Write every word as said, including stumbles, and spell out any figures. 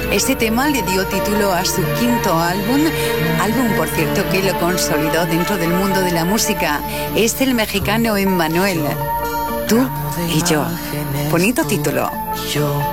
Este tema le dio título a su quinto álbum, álbum por cierto que lo consolidó dentro del mundo de la música. Es el mexicano Emmanuel, Tú y yo. Bonito título. Yo